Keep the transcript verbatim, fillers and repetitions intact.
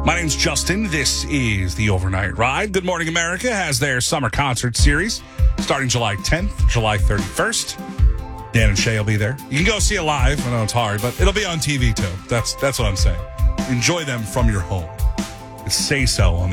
My name's Justin. This is the Overnight Ride. Good Morning America has their summer concert series starting July tenth, July thirty-first. Dan and Shay will be there. You can go see it live. I know it's hard, but it'll be on T V too. That's that's what I'm saying. Enjoy them from your home. It's Say So on the